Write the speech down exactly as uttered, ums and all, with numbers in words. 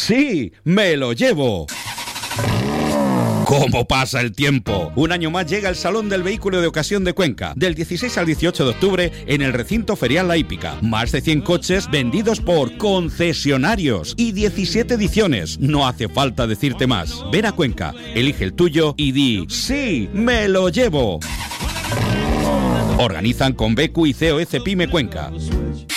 Sí, me lo llevo. ¿Cómo pasa el tiempo? Un año más llega el Salón del Vehículo de Ocasión de Cuenca, del dieciséis al dieciocho de octubre en el recinto ferial La Hípica. Más de cien coches vendidos por concesionarios y diecisiete ediciones. No hace falta decirte más. Ven a Cuenca, elige el tuyo y di ¡sí, me lo llevo! Organizan Convecu y C O E Cepime Cuenca.